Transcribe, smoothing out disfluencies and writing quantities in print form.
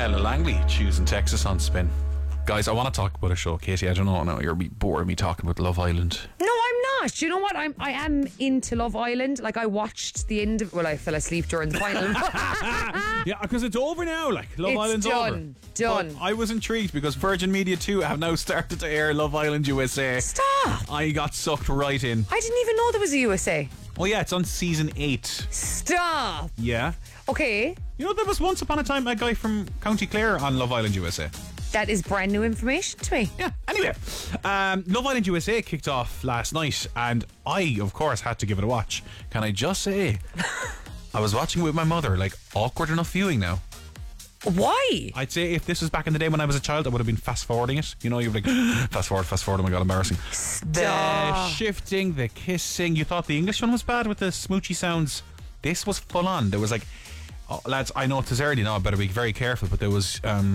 Ella Langley choosing Texas on Spin. Guys, I want to talk about a show. Katie, I don't know, now you're bored of me talking about Love Island. No, I'm not. You know what? I am into Love Island. Like, I watched the end of... Well, I fell asleep during the final. Yeah, because it's over now. Like, Love Island's done. over. Done. But I was intrigued because Virgin Media 2 have now started to air Love Island USA. Stop. I got sucked right in. I didn't even know there was a USA. Oh yeah, it's on season 8. Stop. Yeah. Okay. You know, there was once upon a time a guy from County Clare on Love Island USA. That is brand new information to me. Yeah, anyway, Love Island USA kicked off last night and I, of course, had to give it a watch. Can I just say, I was watching it with my mother, like, awkward enough viewing now. Why? I'd say if this was back in the day when I was a child, I would have been fast forwarding it. You know, you'd be like, fast forward, oh my god, embarrassing. The shifting, the kissing. You thought the English one was bad with the smoochy sounds. This was full on. There was like, oh, lads, I know it's early now, I better be very careful, but there was